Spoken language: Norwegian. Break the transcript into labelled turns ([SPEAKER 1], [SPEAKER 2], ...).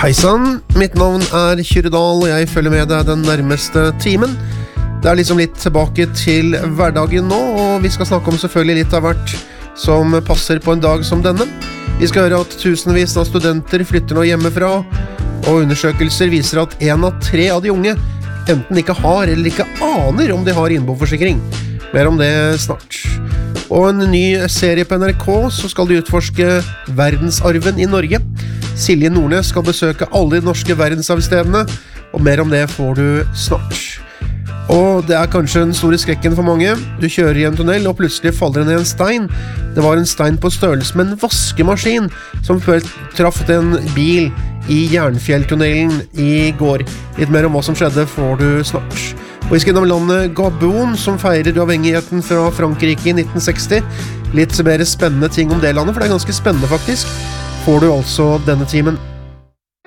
[SPEAKER 1] Hei sann, mitt navn Kyrre Dahl, og jeg følger med deg den nærmeste timen. Det liksom litt tilbake til hverdagen nå, og vi skal snakke om selvfølgelig litt av hvert som passer på en dag som denne. Vi skal høre at tusenvis av studenter flytter nå hjemmefra, og undersøkelser viser at 1 av 3 av de unge enten ikke har eller ikke aner om de har innboforsikring. Mer om det snart. Og en ny serie på NRK, så skal de utforske verdensarven i Norge. Silje Nordnes skal besøke alle de norske verdensarvstedene, og mer om det får du snart. Og det kanskje den store skrekken for mange. Du kjører i en tunnel, og plutselig faller det ned en stein. Det var en stein på størrelse med en vaskemaskin, som traff en bil i Jernfjelltunnelen i går. Litt mer om hva som skjedde får du snart. Og vi skal innom landet Gabon, som feirer uavhengigheten fra Frankrike i 1960. Litt mer spennende ting om det landet, for det ganske spennende faktisk. Får du altså denne timen.